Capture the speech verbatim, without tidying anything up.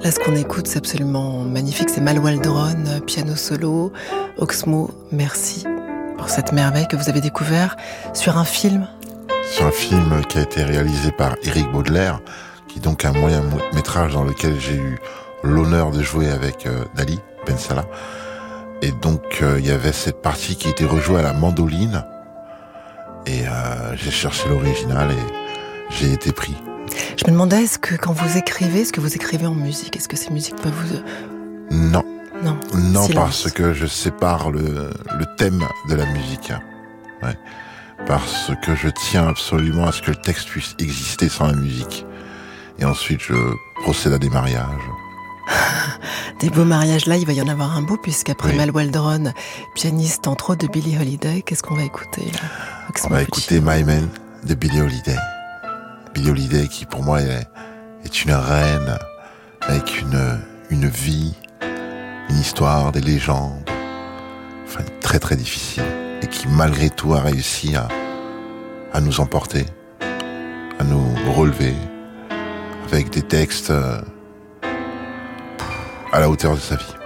Là, ce qu'on écoute, c'est absolument magnifique. C'est Mal Waldron, piano solo. Oxmo, merci pour cette merveille que vous avez découvert sur un film. Sur un film qui a été réalisé par Éric Baudelaire, qui est donc un moyen métrage dans lequel j'ai eu l'honneur de jouer avec euh, Dali Ben Salah. Et donc, euh, il y avait cette partie qui était rejouée à la mandoline. Et euh, j'ai cherché l'original et j'ai été pris. Je me demandais, est-ce que quand vous écrivez, est-ce que vous écrivez en musique? Est-ce que ces musiques peuvent vous... Non. Non, non silence. Parce que je sépare le, le thème de la musique. Ouais. Parce que je tiens absolument à ce que le texte puisse exister sans la musique. Et ensuite, je procède à des mariages. Des beaux mariages, là, il va y en avoir un beau, puisqu'après oui. Mal Waldron, pianiste entre autres de Billie Holiday, qu'est-ce qu'on va écouter là? On va écouter My Man de Billie Holiday. Billie Holiday qui pour moi est, est une reine avec une, une vie, une histoire, des légendes, enfin très très difficile, et qui malgré tout a réussi à, à nous emporter, à nous relever, avec des textes à la hauteur de sa vie.